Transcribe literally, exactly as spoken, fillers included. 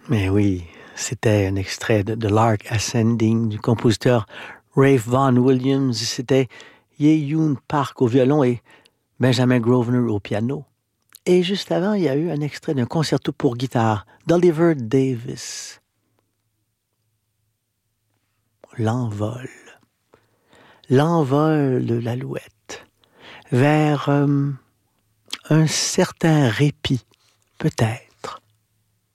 Mais oui, c'était un extrait de, de Lark Ascending du compositeur Ralph Vaughan Williams. C'était Ye-Yoon Park au violon et Benjamin Grosvenor au piano. Et juste avant, il y a eu un extrait d'un concerto pour guitare d'Oliver Davis. L'envol. L'envol de l'alouette vers euh, un certain répit, peut-être.